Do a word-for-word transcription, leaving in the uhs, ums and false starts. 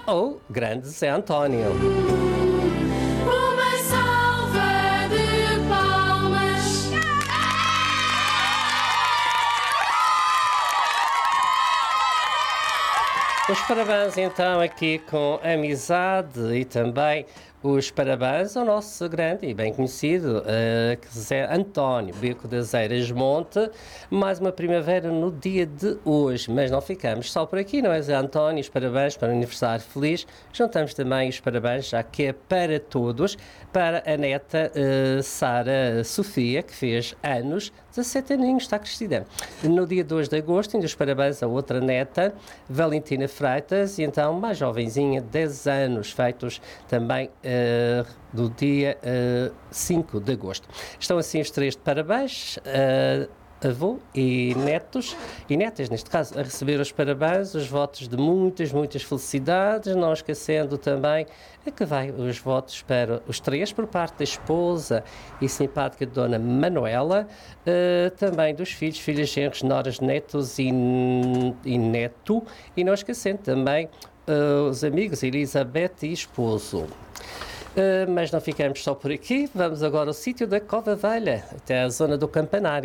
ou grande Zé António. Uma salva de palmas. Os parabéns então aqui com amizade e também os parabéns ao nosso grande e bem conhecido uh, Zé António, Bico das Eiras Monte, mais uma primavera no dia de hoje, mas não ficamos só por aqui, não é, Zé António? Os parabéns para o aniversário feliz, juntamos também os parabéns, já que é para todos, para a neta uh, Sara Sofia, que fez anos, dezassete aninhos, está crescida. No dia dois de agosto, ainda os parabéns a outra neta, Valentina Freitas, e então mais jovenzinha, dez anos, feitos também Uh, do dia uh, cinco de agosto. Estão assim os três de parabéns, uh, avô e netos, e netas neste caso, a receber os parabéns, os votos de muitas, muitas felicidades, não esquecendo também a que vai os votos para os três por parte da esposa e simpática Dona Manuela, uh, também dos filhos, filhas, genros, noras, netos e, e neto, e não esquecendo também uh, os amigos Elizabeth e esposo. Uh, mas não ficamos só por aqui, vamos agora ao sítio da Cova Velha, até a zona do Campanário.